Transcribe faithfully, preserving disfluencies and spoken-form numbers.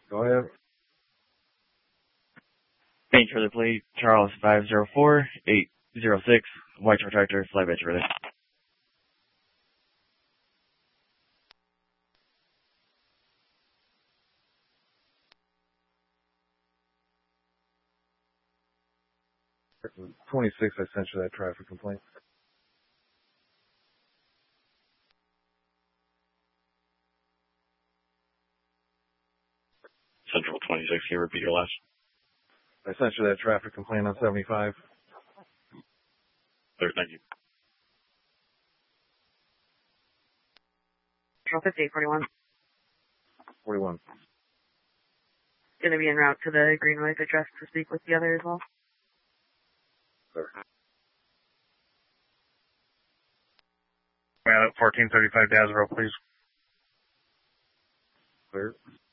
Go ahead. Change for the plate, Charles five zero four eight zero six, White Tractor, flyby ready. twenty-six, I sent you that traffic complaint. Central twenty-six, can you repeat your last? I sent you that traffic complaint on seventy-five. Clear, thank you. Central fifty-eight forty-one. forty-one. Going to be en route to the Green Lake address to speak with the other as well. Sir. fourteen thirty-five Dazero, please. Clear.